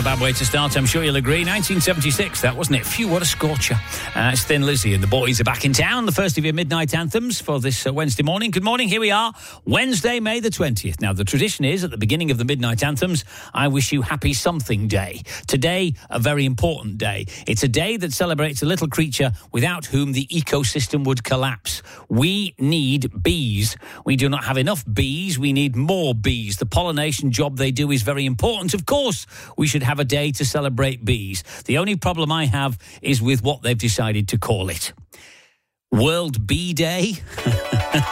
a bad way to start, I'm sure you'll agree. 1976, that wasn't it? Phew, what a scorcher. It's Thin Lizzy and the boys are back in town. The first of your midnight anthems for this Wednesday morning. Good morning, here we are, Wednesday, May the 20th. Now, the tradition is, at the beginning of the midnight anthems, I wish you happy something day. Today, a very important day. It's a day that celebrates a little creature without whom the ecosystem would collapse. We need bees. We do not have enough bees. We need more bees. The pollination job they do is very important. Of course, we should have a day to celebrate bees. The only problem I have is with what they've decided to call it. World Bee Day?